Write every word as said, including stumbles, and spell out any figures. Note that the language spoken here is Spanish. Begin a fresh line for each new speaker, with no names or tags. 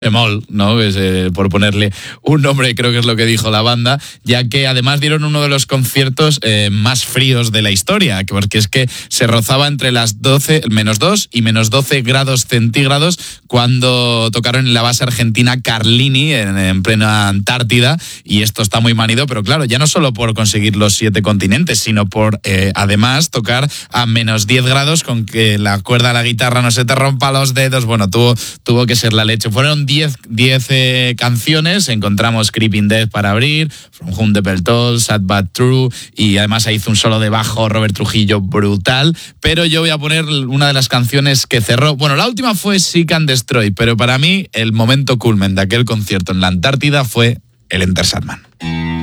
Bemol, ¿no? Es, eh, por ponerle un nombre, creo que es lo que dijo la banda, ya que además dieron uno de los conciertos eh, más fríos de la historia, porque es que se rozaba entre las doce, menos dos y menos doce grados centígrados cuando tocaron en la base argentina Carlini, en, en plena Antártida, y esto está muy manido, pero claro, ya no solo por conseguir los siete continentes, sino por eh, además tocar a menos diez grados con que la cuerda de la guitarra no se te rompa los dedos. Bueno, tuvo, tuvo que ser la leche. Fueron diez eh, canciones, encontramos Creeping Death para abrir, From Whom the Bell Tolls, Sad But True, y además ahí hizo un solo de bajo Robert Trujillo brutal, pero yo voy a poner una de las canciones que cerró. Bueno, la última fue Seek and Destroy, pero para mí el momento culmen de aquel concierto en la Antártida fue el Enter Sandman.